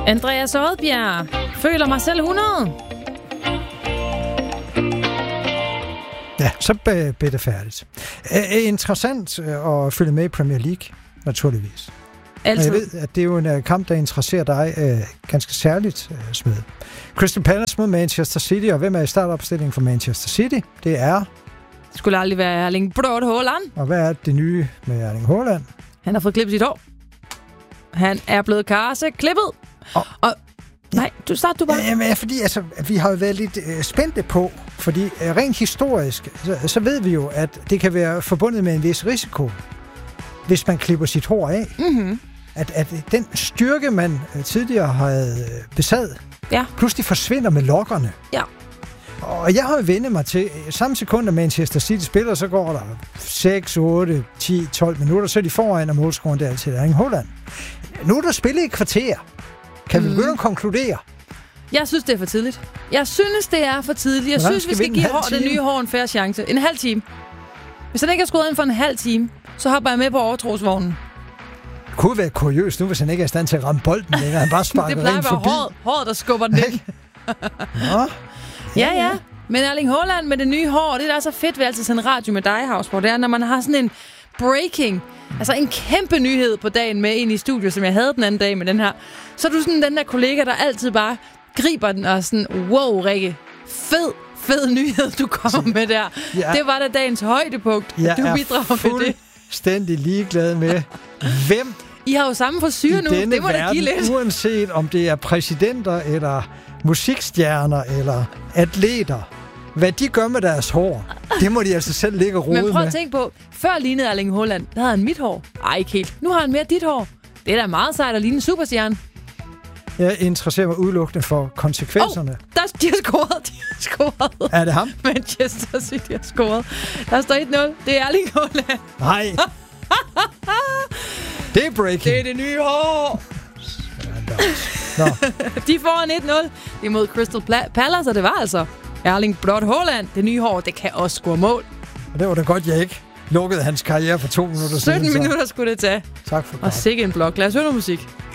Andreas Odbjerg. Føler mig selv 100. Ja, så blev det færdigt. Interessant at følge med i Premier League, naturligvis. Altid. Og jeg ved, at det er jo en kamp, der interesserer dig ganske særligt, Smed. Crystal Palace mod Manchester City, og hvem er i startopstillingen for Manchester City? Det er... Det skulle aldrig være Erling Braut Haaland. Og hvad er det nye med Erling Haaland? Han har fået klippet sit hår. Han er blevet karseklippet. Og nej, du bare. Jamen, fordi altså, vi har jo været lidt spændte på, fordi rent historisk, så ved vi jo, at det kan være forbundet med en vis risiko, hvis man klipper sit hår af. Mm-hmm. At den styrke, man tidligere havde besad, pludselig forsvinder med lokkerne. Ja. Og jeg har jo vendt mig til, samme sekund, at Manchester City spiller, så går der 6, 8, 10, 12 minutter, så er de foran, og målscoren der til Erling Haaland. Nu er der spillet i et kvarter. Kan vi begynde at konkludere? Jeg synes, det er for tidligt. Jeg synes, vi skal give det nye hår en fair chance. En halv time. Hvis han ikke har skruet ind for en halv time, så hopper jeg med på overtrosvognen. Det kunne være kuriøst nu, hvis han ikke er i stand til at ramme bolden længere. Han bare sparker det plejer at være håret, der skubber den ind. Ja. Men Erling Haaland med det nye hår, det er så fedt ved altid sådan en radio med dig, Havsborg. Det er, når man har sådan en breaking, altså en kæmpe nyhed på dagen med ind i studiet, som jeg havde den anden dag med den her. Så er du sådan den der kollega, der altid bare griber den og sådan, wow, Rikke, fed nyhed, du kommer med der. Ja. Det var da dagens højdepunkt, at du bidrager med det. Jeg er fuldstændig ligeglad med, hvem I har jo samme frisyr nu, det må da give lidt. Uanset om det er præsidenter, eller musikstjerner, eller atleter. Hvad de gør med deres hår, det må de altså selv ligge og rode med. Men prøv at tænke på, før lignede Erling Haaland, der havde han mit hår. Ej, ikke helt. Nu har han mere dit hår. Det er da meget sejt at ligne en superstjerne. Jeg interesserer mig udelukkende for konsekvenserne. De har scoret. Er det ham? Manchester City har scoret. Der står 1-0. Det er Erling Haaland. Nej. Det er breaking. Det er det nye hår. De får en 1-0. Det er mod Crystal Palace, og det var altså Erling Braut Haaland. Det nye hår, det kan også score mål. Og det var da godt, jeg ikke lukkede hans karriere for 2 minutter 17 minutter skulle det tage. Tak for det. Og sikke en blok. Lad os høre noget musik.